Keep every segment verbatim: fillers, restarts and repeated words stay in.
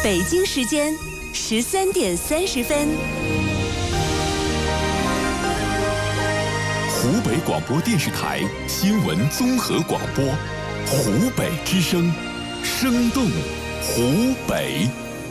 北京时间十三点三十分。 湖北广播电视台新闻综合广播，湖北之声，生动湖北。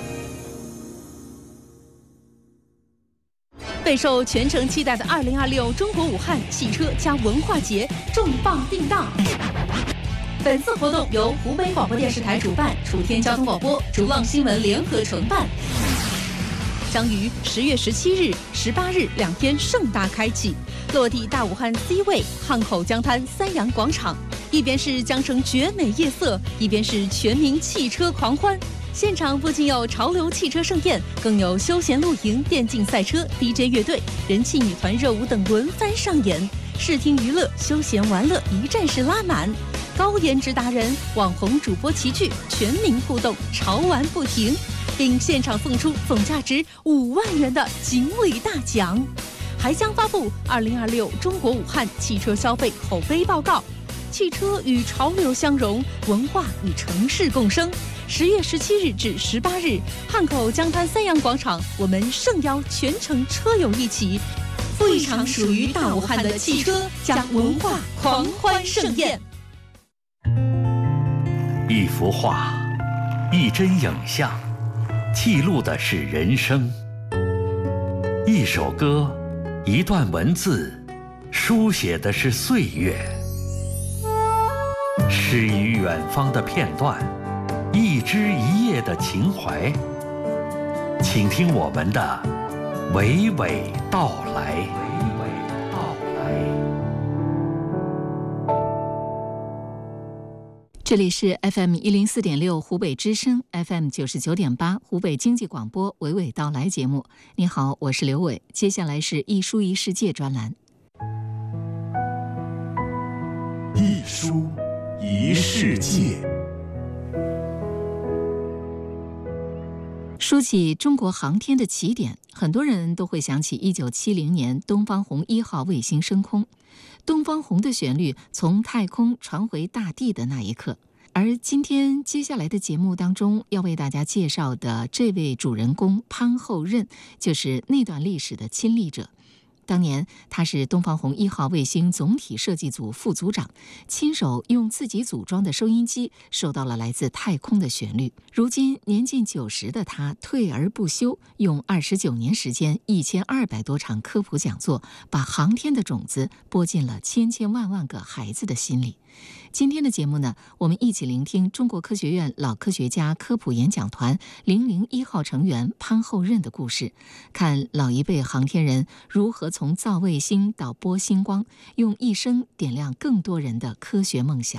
备受全城期待的二零二六中国武汉汽车加文化节重磅定档。本次活动由湖北广播电视台主办，楚天交通广播、逐浪新闻联合承办，将于十月十七日、十八日两天盛大开启，落地大武汉 C 位汉口江滩三阳广场。一边是江城绝美夜色，一边是全民汽车狂欢。现场不仅有潮流汽车盛宴，更有休闲露营、电竞赛车、D J 乐队、人气女团热舞等轮番上演，视听娱乐、休闲玩乐一站式拉满。高颜值达人、网红主播齐聚，全民互动，潮玩不停，并现场送出总价值五万元的锦鲤大奖，还将发布二零二六中国武汉汽车消费口碑报告。汽车与潮流相融，文化与城市共生。十月十七日至十八日，汉口江滩三阳广场，我们盛邀全城车友一起，赴一场属于大武汉的汽车加文化狂欢盛宴。 一幅画，一帧影像，记录的是人生；一首歌，一段文字，书写的是岁月。诗与远方的片段，一枝一叶的情怀，请听我们的娓娓道来。娓娓道来。 这里是 F M 一零四点六湖北之声 ，F M 九十九点八湖北经济广播娓娓道来节目。你好，我是刘伟。接下来是一书一世界专栏。 一书一世界。 说起中国航天的起点，很多人都会想起一九七零年东方红一号卫星升空，东方红的旋律从太空传回大地的那一刻。而今天接下来的节目当中要为大家介绍的这位主人公潘厚任，就是那段历史的亲历者。当年他是东方红一号卫星总体设计组副组长，亲手用自己组装的收音机收到了来自太空的旋律。如今年近九十的他退而不休，用二十九年时间、一千二百多场科普讲座，把航天的种子播进了千千万万个孩子的心里。今天的节目呢，我们一起聆听中国科学院老科学家科普演讲团零零一号成员潘厚任的故事，看老一辈航天人如何从造卫星到播星光，用一生点亮更多人的科学梦想。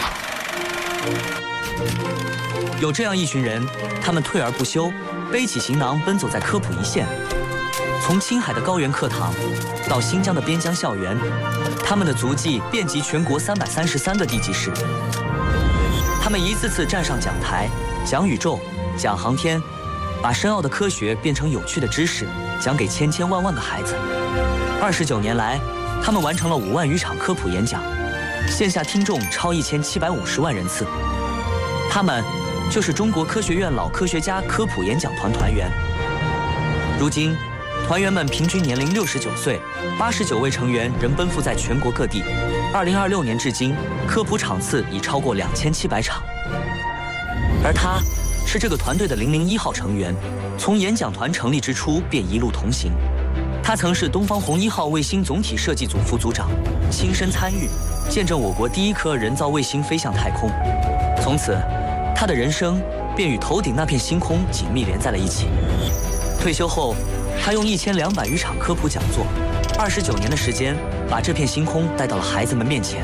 有这样一群人，他们退而不休，背起行囊奔走在科普一线。从青海的高原课堂到新疆的边疆校园，他们的足迹遍及全国三百三十三个地级市。他们一次次站上讲台，讲宇宙，讲航天，把深奥的科学变成有趣的知识，讲给千千万万个孩子。二十九年来，他们完成了五万余场科普演讲，线下听众超一千七百五十万人次。他们就是中国科学院老科学家科普演讲团团员。如今，团员们平均年龄六十九岁，八十九位成员仍奔赴在全国各地。二零二六年至今，科普场次已超过两千七百场。而他是这个团队的零零一号成员，从演讲团成立之初便一路同行。他曾是东方红一号卫星总体设计组副组长，亲身参与，见证我国第一颗人造卫星飞向太空。从此，他的人生便与头顶那片星空紧密连在了一起。退休后，他用一千两百余场科普讲座，二十九年的时间，把这片星空带到了孩子们面前。